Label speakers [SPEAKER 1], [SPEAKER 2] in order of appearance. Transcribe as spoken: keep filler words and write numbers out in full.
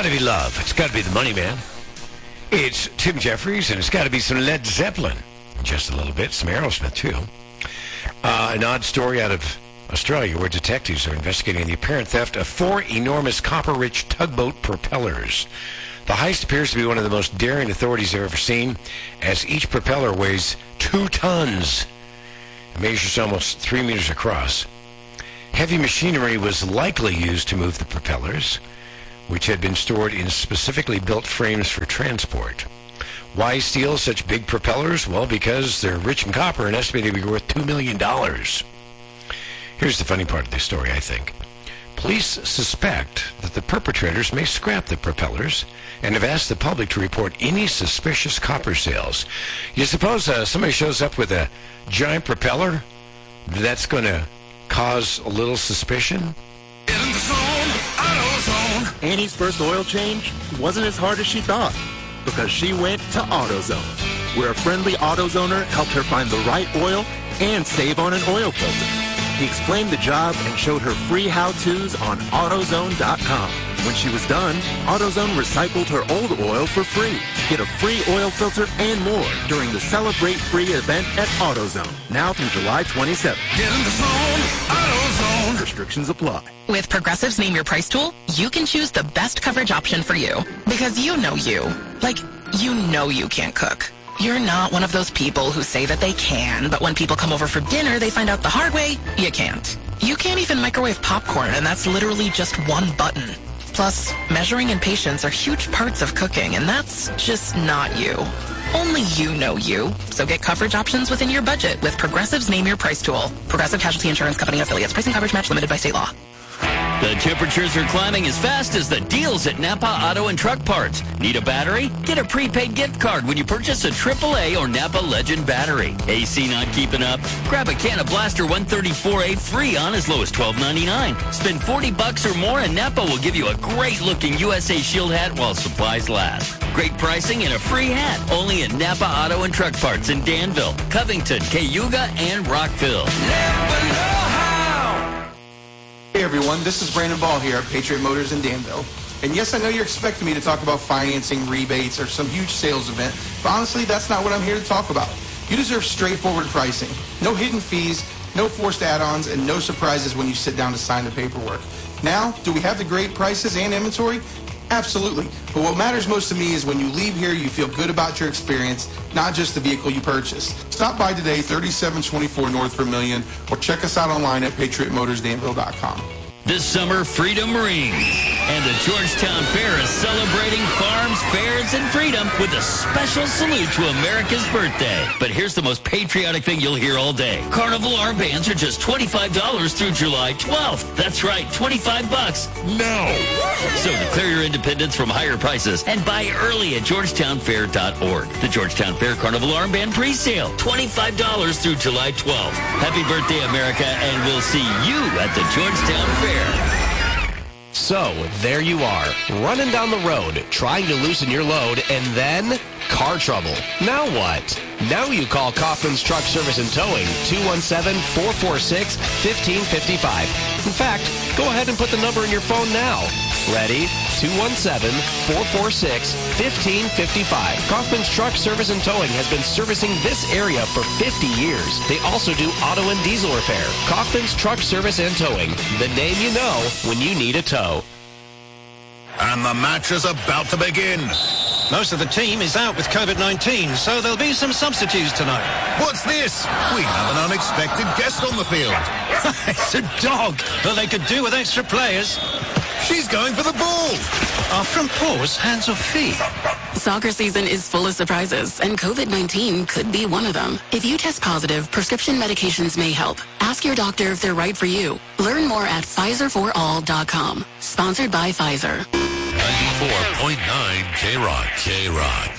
[SPEAKER 1] got to be love. It's got to be the money, man. It's Tim Jeffries, and it's got to be some Led Zeppelin. Just a little bit. Some Aerosmith, too. Uh, an odd story out of Australia where detectives are investigating the apparent theft of four enormous copper-rich tugboat propellers. The heist appears to be one of the most daring authorities have ever seen, as each propeller weighs two tons. It measures almost three meters across. Heavy machinery was likely used to move the propellers, which had been stored in specifically built frames for transport. Why steal such big propellers? Well, because they're rich in copper and estimated to be worth two million dollars. Here's the funny part of this story, I think. Police suspect that the perpetrators may scrap the propellers and have asked the public to report any suspicious copper sales. You suppose uh, somebody shows up with a giant propeller? That's going to cause a little suspicion?
[SPEAKER 2] Annie's first oil change wasn't as hard as she thought because she went to AutoZone, where a friendly AutoZoner helped her find the right oil and save on an oil filter. He explained the job and showed her free how-tos on AutoZone dot com. When she was done, AutoZone recycled her old oil for free. Get a free oil filter and more during the Celebrate Free event at AutoZone, now through July twenty-seventh. Get in the zone, AutoZone. Restrictions apply.
[SPEAKER 3] With Progressive's Name Your Price tool, you can choose the best coverage option for you. Because you know you. Like, you know you can't cook. You're not one of those people who say that they can, but when people come over for dinner, they find out the hard way, you can't. You can't even microwave popcorn, and that's literally just one button. Plus, measuring and patience are huge parts of cooking, and that's just not you. Only you know you. So get coverage options within your budget with Progressive's Name Your Price tool. Progressive Casualty Insurance Company affiliates. Pricing coverage match limited by state law.
[SPEAKER 4] The temperatures are climbing as fast as the deals at Napa Auto and Truck Parts. Need a battery? Get a prepaid gift card when you purchase a triple A or Napa Legend battery. A C not keeping up? Grab a can of Blaster one thirty-four A free on as low as twelve ninety-nine. Spend forty bucks or more and Napa will give you a great-looking U S A Shield hat while supplies last. Great pricing and a free hat. Only at Napa Auto and Truck Parts in Danville, Covington, Cayuga, and Rockville. Napa know-how.
[SPEAKER 5] Hey everyone, this is Brandon Ball here at Patriot Motors in Danville. And yes, I know you're expecting me to talk about financing, rebates, or some huge sales event, but honestly, that's not what I'm here to talk about. You deserve straightforward pricing. No hidden fees, no forced add-ons, and no surprises when you sit down to sign the paperwork. Now, do we have the great prices and inventory? Absolutely. But what matters most to me is when you leave here, you feel good about your experience, not just the vehicle you purchased. Stop by today, thirty-seven twenty-four North Vermillion, or check us out online at patriot motors danville dot com.
[SPEAKER 4] This summer, freedom rings. And the Georgetown Fair is celebrating farms, fairs, and freedom with a special salute to America's birthday. But here's the most patriotic thing you'll hear all day. Carnival armbands are just twenty-five dollars through July twelfth. That's right, twenty-five bucks. No. So declare your independence from higher prices and buy early at georgetown fair dot org. The Georgetown Fair Carnival Armband pre-sale, twenty-five dollars through July twelfth. Happy birthday, America, and we'll see you at the Georgetown Fair.
[SPEAKER 6] So, there you are, running down the road, trying to loosen your load, and then car trouble. Now what? Now you call Kaufman's Truck Service and Towing, two one seven, four four six, one five five five. In fact, go ahead and put the number in your phone now. Ready? two one seven, four four six, one five five five. Kaufman's Truck Service and Towing has been servicing this area for fifty years. They also do auto and diesel repair. Kaufman's Truck Service and Towing, the name you know when you need a tow.
[SPEAKER 7] And the match is about to begin.
[SPEAKER 8] Most of the team is out with COVID nineteen, so there'll be some substitutes tonight.
[SPEAKER 7] What's this? We have an unexpected guest on the field.
[SPEAKER 8] It's a dog, but they could do with extra players.
[SPEAKER 7] She's going for the ball.
[SPEAKER 8] Our front paws, hands or feet.
[SPEAKER 9] Soccer season is full of surprises, and COVID nineteen could be one of them. If you test positive, prescription medications may help. Ask your doctor if they're right for you. Learn more at Pfizer for all dot com. Sponsored by Pfizer.
[SPEAKER 7] ninety-four point nine K-Rock. K-Rock.